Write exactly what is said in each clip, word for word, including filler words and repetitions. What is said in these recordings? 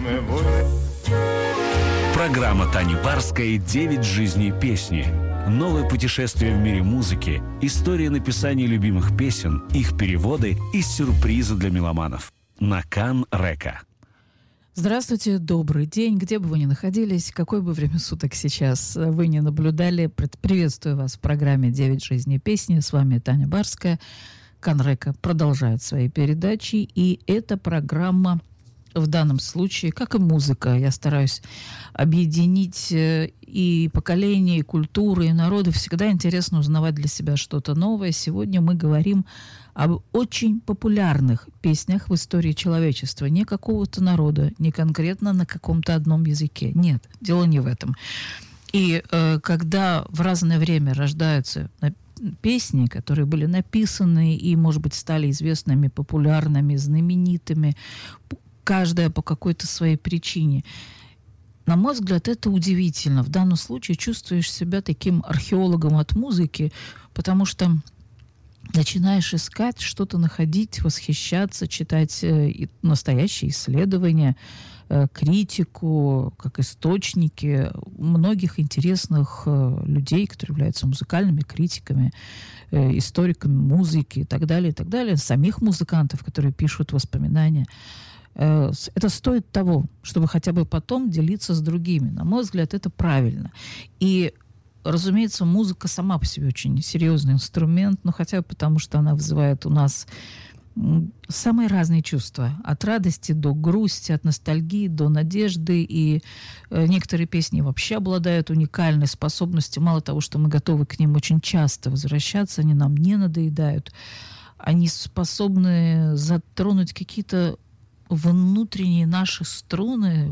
Программа Тани Барской «Девять жизней песни». Новое путешествие в мире музыки, история написания любимых песен, их переводы и сюрпризы для меломанов. На Кан-Река. Здравствуйте, добрый день, где бы вы ни находились, какое бы время суток сейчас вы не наблюдали. Приветствую вас в программе «Девять жизней песни». С вами Таня Барская. Кан-Река продолжает свои передачи, и эта программа в данном случае, как и музыка, я стараюсь объединить и поколения, и культуры, и народы. Всегда интересно узнавать для себя что-то новое. Сегодня мы говорим об очень популярных песнях в истории человечества. Не какого-то народа, не конкретно на каком-то одном языке. Нет, дело не в этом. И э, когда в разное время рождаются песни, которые были написаны и, может быть, стали известными, популярными, знаменитыми, каждая по какой-то своей причине. На мой взгляд, это удивительно. В данном случае чувствуешь себя таким археологом от музыки, потому что начинаешь искать, что-то находить, восхищаться, читать э, настоящие исследования, э, критику, как источники многих интересных э, людей, которые являются музыкальными критиками, э, историками музыки и так далее, и так далее, самих музыкантов, которые пишут воспоминания. Это стоит того, чтобы хотя бы потом делиться с другими. На мой взгляд, это правильно. И, разумеется, музыка сама по себе очень серьезный инструмент, но хотя бы потому, что она вызывает у нас самые разные чувства. От радости до грусти, от ностальгии до надежды. И некоторые песни вообще обладают уникальной способностью. Мало того, что мы готовы к ним очень часто возвращаться, они нам не надоедают. Они способны затронуть какие-то внутренние наши струны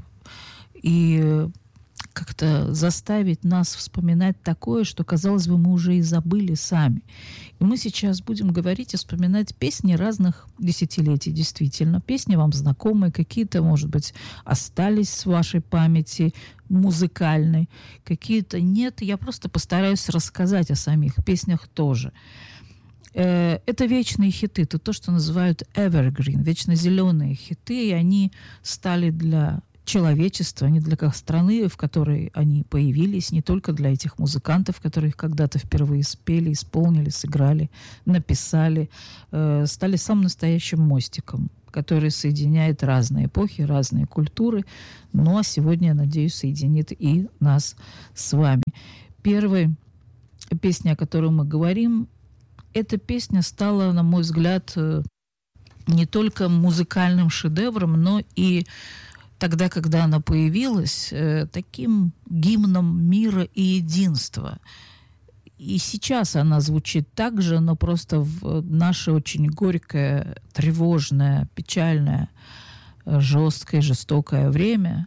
и как-то заставить нас вспоминать такое, что, казалось бы, мы уже и забыли сами. И мы сейчас будем говорить и вспоминать песни разных десятилетий, действительно. Песни вам знакомые, какие-то, может быть, остались в вашей памяти музыкальной, какие-то нет. Я просто постараюсь рассказать о самих песнях тоже. Это вечные хиты, это то, что называют evergreen, вечно зеленые хиты, и они стали для человечества, не для как страны, в которой они появились, не только для этих музыкантов, которые их когда-то впервые спели, исполнили, сыграли, написали, э, стали самым настоящим мостиком, который соединяет разные эпохи, разные культуры, ну а сегодня, я надеюсь, соединит и нас с вами. Первая песня, о которой мы говорим, эта песня стала, на мой взгляд, не только музыкальным шедевром, но и тогда, когда она появилась, таким гимном мира и единства. И сейчас она звучит так же, но просто в наше очень горькое, тревожное, печальное, жесткое, жестокое время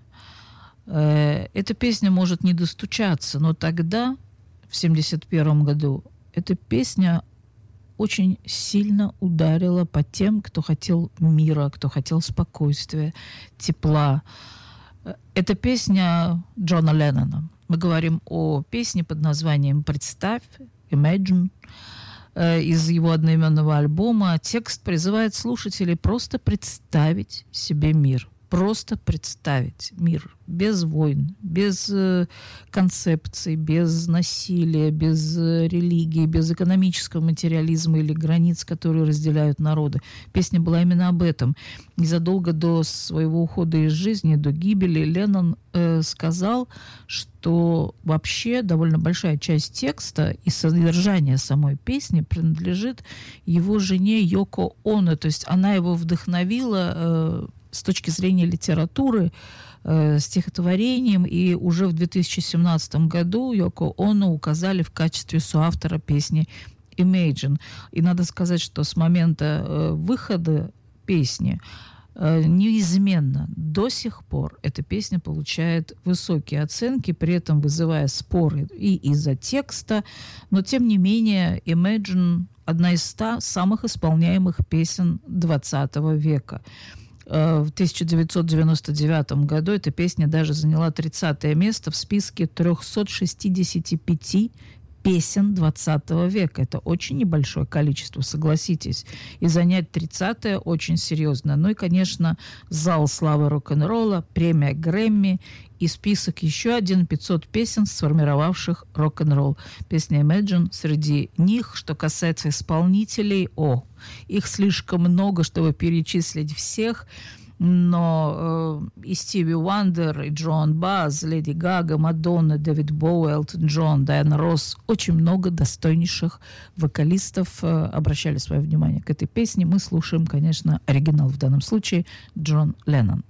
эта песня может не достучаться. Но тогда, в семьдесят первом году, эта песня очень сильно ударила по тем, кто хотел мира, кто хотел спокойствия, тепла. Это песня Джона Леннона. Мы говорим о песне под названием «Представь», «Imagine», из его одноименного альбома. Текст призывает слушателей просто представить себе мир. Просто представить мир без войн, без э, концепций, без насилия, без э, религии, без экономического материализма или границ, которые разделяют народы. Песня была именно об этом. Незадолго до своего ухода из жизни, до гибели, Леннон э, сказал, что вообще довольно большая часть текста и содержания самой песни принадлежит его жене Йоко Оно. То есть она его вдохновила э, с точки зрения литературы, э, стихотворением, и уже в две тысячи семнадцатом году Йоко Оно указали в качестве соавтора песни «Imagine». И надо сказать, что с момента э, выхода песни э, неизменно до сих пор эта песня получает высокие оценки, при этом вызывая споры и из-за текста, но тем не менее «Imagine» — одна из ста самых исполняемых песен двадцатого века. В тысяча девятьсот девяносто девятом году эта песня даже заняла тридцатое место в списке трехсот шестидесяти пяти песен двадцатого века. Это очень небольшое количество, согласитесь. И занять тридцатое очень серьезно. Ну и, конечно, зал славы рок-н-ролла, премия Грэмми и список еще один, пятьсот песен, сформировавших рок-н-ролл. Песня Imagine среди них, что касается исполнителей, о, их слишком много, чтобы перечислить всех. Но э, и Стиви Уандер, и Джоан Баз, Леди Гага, Мадонна, Дэвид Боуи, Элтон Джон, Дайана Росс. Очень много достойнейших вокалистов э, обращали свое внимание к этой песне. Мы слушаем, конечно, оригинал в данном случае Джон Леннон.